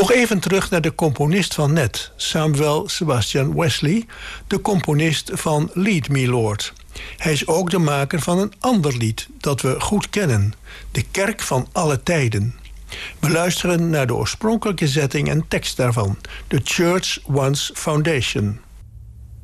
Nog even terug naar de componist van net, Samuel Sebastian Wesley, de componist van Lead Me Lord. Hij is ook de maker van een ander lied dat we goed kennen, De Kerk van alle tijden. We luisteren naar de oorspronkelijke zetting en tekst daarvan, The Church Once Foundation.